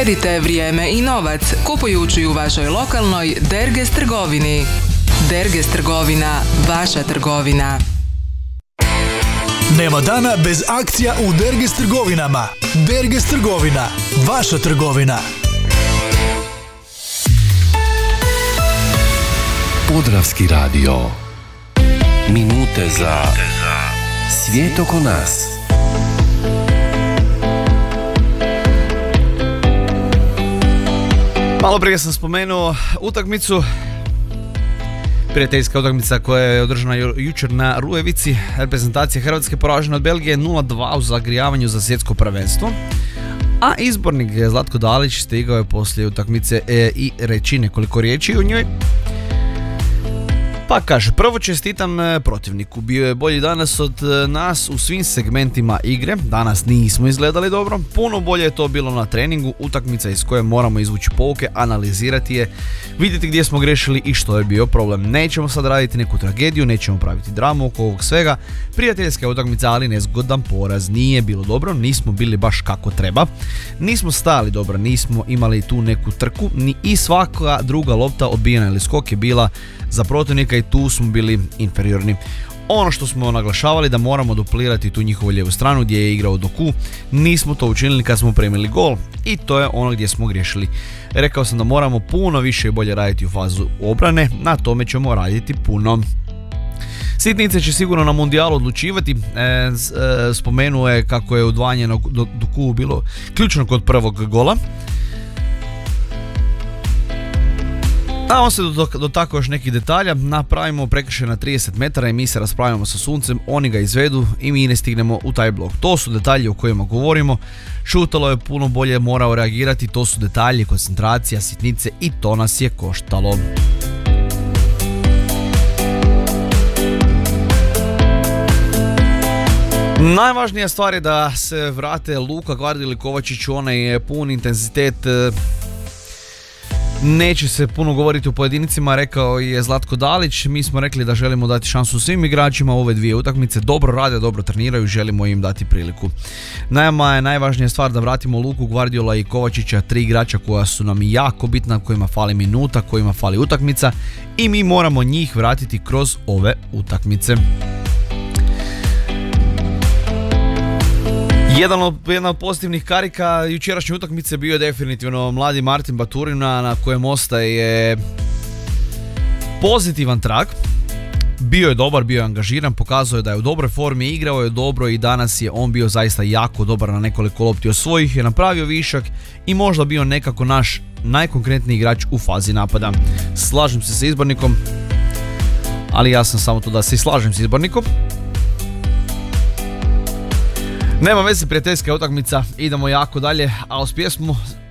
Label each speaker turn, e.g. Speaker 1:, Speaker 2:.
Speaker 1: Uštedite vrijeme i novac kupujući u vašoj lokalnoj Derges trgovini. Derges trgovina, vaša trgovina.
Speaker 2: Nema dana bez akcija u Derges trgovinama. Derges trgovina, vaša trgovina.
Speaker 3: Podravski radio. Minute za svijet oko nas.
Speaker 4: Malo prije sam spomenuo utakmicu, prijateljska utakmica koja je održana jučer na Rujevici. Reprezentacija Hrvatske poražena od Belgije 0-2 u zagrijavanju za svjetsko prvenstvo. A izbornik Zlatko Dalić stigao je poslije utakmice i reći nekoliko riječi o njoj. Pa kaže, prvo čestitam protivniku, bio je bolji danas od nas u svim segmentima igre, danas nismo izgledali dobro, puno bolje je to bilo na treningu, utakmica iz koje moramo izvući pouke, analizirati je, vidjeti gdje smo grešili i što je bio problem. Nećemo sad raditi neku tragediju, nećemo praviti dramu oko ovog svega, prijateljska utakmica, ali nezgodan poraz, nije bilo dobro, nismo bili baš kako treba, nismo stajali dobro, nismo imali tu neku trku, ni i svaka druga lopta odbijena ili skok je bila za protivnika i tu smo bili inferiorni. Ono što smo naglašavali da moramo duplirati tu njihovu lijevu stranu gdje je igrao Doku, nismo to učinili kad smo primili gol i to je ono gdje smo griješili. Rekao sam da moramo puno više i bolje raditi u fazu obrane, na tome ćemo raditi puno. Sitnice će sigurno na mundijalu odlučivati, spomenuo je kako je udvajanje na Doku bilo ključno kod prvog gola. A on se dotakao još nekih detalja, napravimo prekršaj na 30 metara i mi se raspravimo sa Suncem, oni ga izvedu i mi ne stignemo u taj blok. To su detalji o kojima govorimo, Šutalo je puno bolje morao reagirati, to su detalji, koncentracija, sitnice i to nas je koštalo. Najvažnija stvar je da se vrate Luka, Gvardiol i Kovačić u onaj pun intenzitet. Neće se puno govoriti o pojedinicima, rekao je Zlatko Dalić, mi smo rekli da želimo dati šansu svim igračima u ove dvije utakmice, dobro rade, dobro treniraju, želimo im dati priliku. Nama je najvažnija stvar da vratimo Luku, Gvardiola i Kovačića, 3 igrača koja su nam jako bitna, kojima fali minuta, kojima fali utakmica i mi moramo njih vratiti kroz ove utakmice. Jedna od pozitivnih karika jučerašnje utakmice bio je definitivno mladi Martin Baturina na kojem ostaje pozitivan trag. Bio je dobar, bio je angažiran, pokazao je da je u dobroj formi, igrao je dobro i danas je on bio zaista jako dobar na nekoliko lopti od svojih, je napravio višak i možda bio nekako naš najkonkretniji igrač u fazi napada. Slažem se sa izbornikom, ali ja sam samo tu da se i slažem sa izbornikom. Nema veze, prijateljska utakmica, idemo jako dalje, a uz pjesmu